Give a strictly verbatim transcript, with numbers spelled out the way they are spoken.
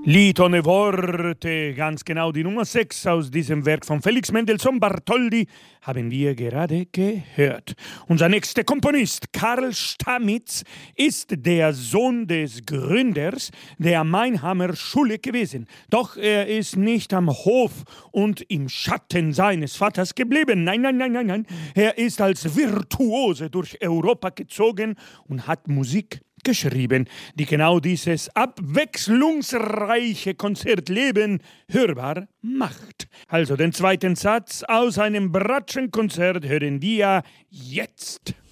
Lied ohne Worte, ganz genau die Nummer sechs aus diesem Werk von Felix Mendelssohn Bartholdy haben wir gerade gehört. Unser nächster Komponist, Karl Stamitz, ist der Sohn des Gründers der Meinheimer Schule gewesen. Doch er ist nicht am Hof und im Schatten seines Vaters geblieben. Nein, nein, nein, nein, nein. Er ist als Virtuose durch Europa gezogen und hat Musik geschrieben, die genau dieses abwechslungsreiche Konzertleben hörbar macht. Also den zweiten Satz aus einem Bratschenkonzert hören wir jetzt.